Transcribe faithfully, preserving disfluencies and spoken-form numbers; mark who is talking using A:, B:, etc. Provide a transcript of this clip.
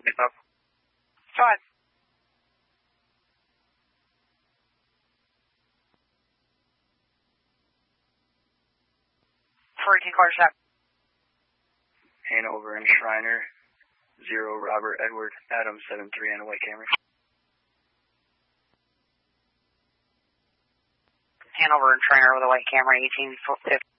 A: Up.
B: Go ahead. fourteen quarter shot.
A: Hanover and Shriner, zero Robert Edward, Adam seven three on a white camera.
B: Hanover and Shriner with a white camera, eighteen fifty.